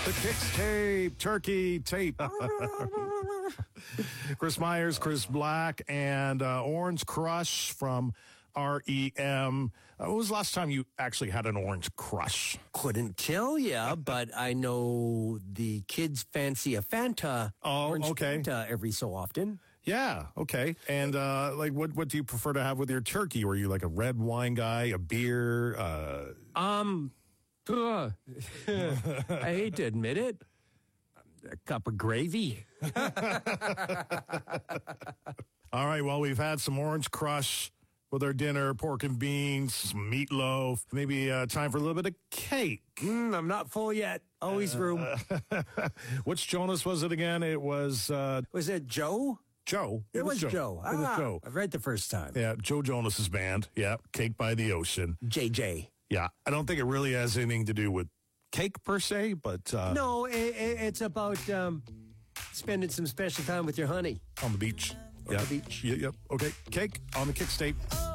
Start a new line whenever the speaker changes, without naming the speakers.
The Kicks tape, turkey tape. Chris Myers, Chris Black, and Orange Crush from REM. When was the last time you actually had an Orange Crush?
Couldn't tell ya, but I know the kids fancy a Fanta. Orange Fanta every so often.
Yeah, okay. And what do you prefer to have with your turkey? Were you like a red wine guy, a beer?
I hate to admit it. A cup of gravy.
All right, well, we've had some Orange Crush with our dinner, pork and beans, some meatloaf, maybe time for a little bit of cake.
I'm not full yet. Always room.
Which Jonas was it again? It was...
was it Joe?
Joe.
It was Joe.
It was Joe.
I've read the first time.
Yeah, Joe Jonas's band. Yeah, Cake by the Ocean.
JJ.
Yeah, I don't think it really has anything to do with cake per se, but...
no, it's about spending some special time with your honey.
On the beach.
On the beach.
Yep. Okay, Cake on the Kicks tape.